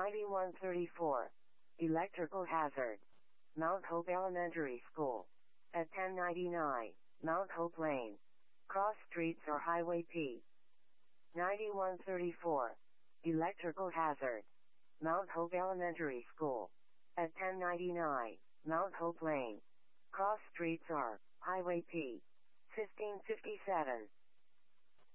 9134. Electrical hazard. Mount Hope Elementary School. At 1099, Mount Hope Lane. Cross streets or Highway P. 9134. Electrical hazard. Mount Hope Elementary School. At 1099, Mount Hope Lane. Cross streets are Highway P. 1557.